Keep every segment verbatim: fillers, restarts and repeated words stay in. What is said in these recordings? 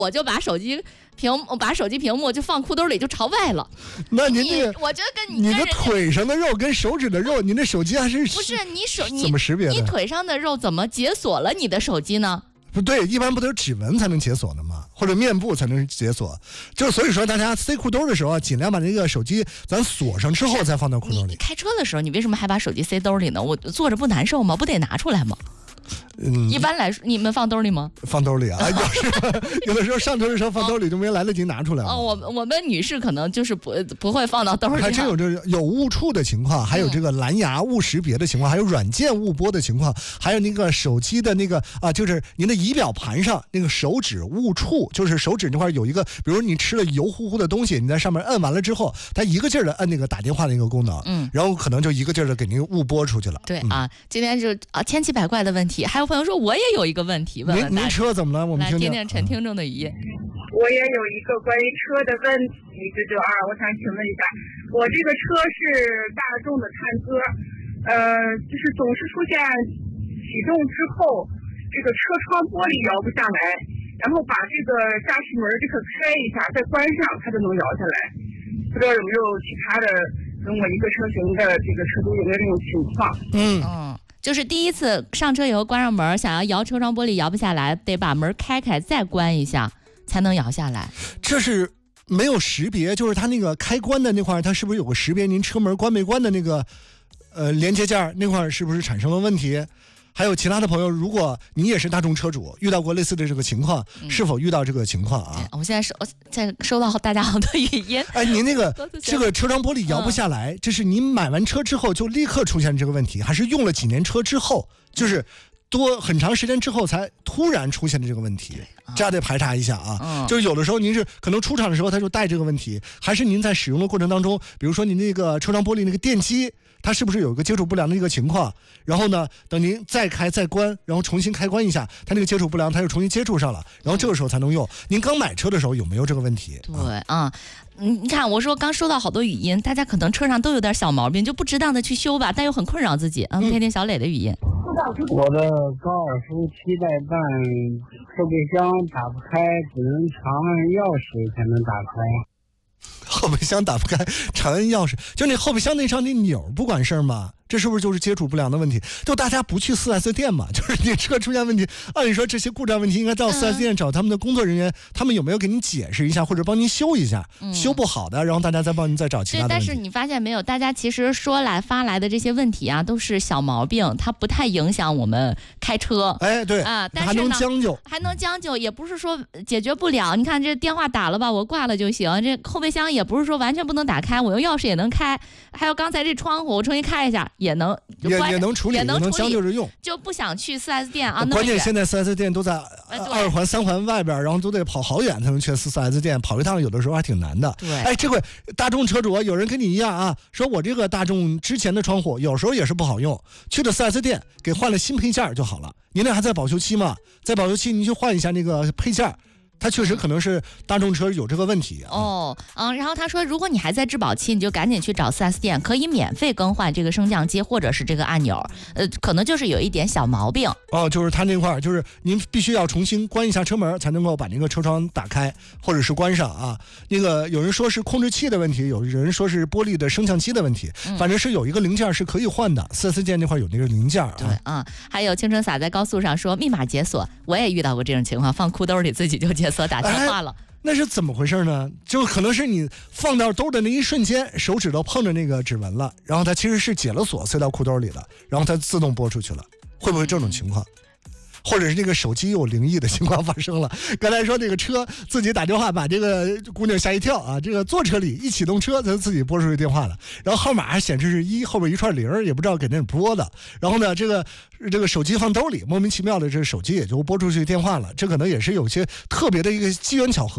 我就把手机屏把手机屏幕就放裤兜里就朝外了。 那您这个， 我觉得跟你你的腿上的肉跟手指的肉，您的手机还是不是你手你怎么识别的？ 你腿上的肉怎么解锁了你的手机呢？ 不对，一般不都是指纹才能解锁的吗？或者面部才能解锁？就是所以说，大家塞裤兜的时候啊，尽量把那个手机咱锁上之后再放到裤兜里。 你开车的时候，你为什么还把手机塞兜里呢？我坐着不难受吗？不得拿出来吗？嗯，一般来说，你们放兜里吗？ 放兜里啊，有时有的时候上车的时候放兜里就没来得及拿出来了。 哦，我我们女士可能就是不不会放到兜里。 还真有这有误触的情况，还有这个蓝牙误识别的情况，还有软件误拨的情况，还有那个手机的那个啊，就是您的仪表盘上那个手指误触，就是手指那块有一个，比如你吃了油乎乎的东西，你在上面摁完了之后，它一个劲儿的摁那个打电话的一个功能，嗯，然后可能就一个劲儿的给您误拨出去了。 对、嗯、啊，今天就啊千奇百怪的问题，还有朋友说我也有一个问题问问您您车怎么了？我们听听。 来听听陈听众的语音。 我也有一个关于车的问题，这就二，我想请问一下，我这个车是大众的探歌，呃，就是总是出现启动之后，这个车窗玻璃摇不下来，然后把这个驾驶门这个开一下，再关上，它就能摇下来。不知道有没有其他的跟我一个车型的这个车主有没有这种情况？ 嗯嗯。就是第一次上车以后关上门，想要摇车窗玻璃摇不下来，得把门开开再关一下才能摇下来。 这是没有识别，就是它那个开关的那块，它是不是有个识别您车门关没关的那个呃连接件那块是不是产生了问题？还有其他的朋友，如果你也是大众车主，遇到过类似的这个情况，嗯、是否遇到这个情况啊？ 我现在收在收到大家好多语音。 哎，您那个这个车窗玻璃摇不下来，嗯、这是您买完车之后就立刻出现这个问题，还是用了几年车之后，就是多很长时间之后才突然出现的这个问题？这样得排查一下啊。嗯、就是有的时候您是可能出厂的时候它就带这个问题，还是您在使用的过程当中，比如说您那个车窗玻璃那个电机。它是不是有一个接触不良的一个情况？然后呢，等您再开再关，然后重新开关一下，它那个接触不良，它又重新接触上了，然后这个时候才能用。您刚买车的时候有没有这个问题？ 对啊，嗯，你看我说刚收到好多语音，大家可能车上都有点小毛病，就不值当的去修吧，但又很困扰自己。嗯，听听小磊的语音。 我的高尔夫七代半后备箱打不开，只能长按钥匙才能打开。 后备箱打不开，长按钥匙，就那后备箱那上那钮不管事儿吗？这是不是就是接触不良的问题？就大家不去 四 S 店嘛，就是你车出现问题，按理说这些故障问题应该到 四 S 店找他们的工作人员，嗯、他们有没有给你解释一下，或者帮您修一下？嗯、修不好的，然后大家再帮您再找其他的问题。 对，但是你发现没有，大家其实说来发来的这些问题啊，都是小毛病，它不太影响我们开车。 哎，对啊，但是还能将就， 还能将就，也不是说解决不了。你看这电话打了吧，我挂了就行。这后备箱也不是说完全不能打开，我用钥匙也能开。还有刚才这窗户，我重新开一下也能。 也也能处理， 也能将就着用， 就不想去 四 S 店啊。 关键现在 四 S 店都在二环、三环外边，然后都得跑好远才能去 四 S 店，跑一趟有的时候还挺难的。 对， 哎，这回大众车主有人跟你一样啊，说我这个大众之前的窗户有时候也是不好用，去了 四 S 店给换了新配件就好了。您那还在保修期吗？在保修期您去换一下那个配件。它确实可能是大众车有这个问题、啊、 哦，嗯，然后他说，如果你还在质保期，你就赶紧去找 四 S 店，可以免费更换这个升降机或者是这个按钮，呃，可能就是有一点小毛病。 哦，就是它那块就是您必须要重新关一下车门，才能够把那个车窗打开或者是关上啊。那个有人说是控制器的问题，有人说是玻璃的升降机的问题，嗯、反正是有一个零件是可以换的， 四 S 店那块有那个零件啊。 对啊，还有青春洒在高速上说密码解锁，我也遇到过这种情况，放裤兜里自己就解锁。所打电话了、哎， 那是怎么回事呢？就可能是你放到兜的那一瞬间，手指头碰着那个指纹了，然后它其实是解了锁，塞到裤兜里了，然后它自动拨出去了，会不会这种情况？或者是这个手机有灵异的情况发生了？刚才说这个车自己打电话把这个姑娘吓一跳啊！这个坐车里一启动车，她自己拨出去电话了，然后号码还显示是一，后边一串零，也不知道给那拨的。然后呢，这个这个手机放兜里，莫名其妙的这个手机也就拨出去电话了。这可能也是有些特别的一个机缘巧合。这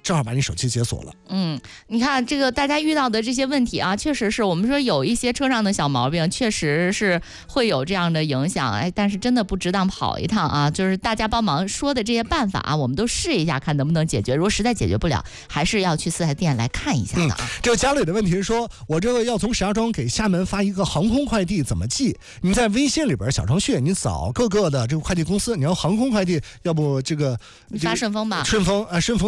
正好把你手机解锁了。 嗯，你看这个大家遇到的这些问题啊，确实是我们说有一些车上的小毛病，确实是会有这样的影响。哎，但是真的不值当跑一趟啊！就是大家帮忙说的这些办法啊，我们都试一下，看能不能解决。如果实在解决不了，还是要去四 S 店来看一下的啊。 嗯、这个家里的问题是说，我这个要从石家庄给厦门发一个航空快递，怎么寄？你在微信里边小程序，你扫各个的这个快递公司，你要航空快递，要不这个你发顺丰吧， 顺丰啊，顺丰。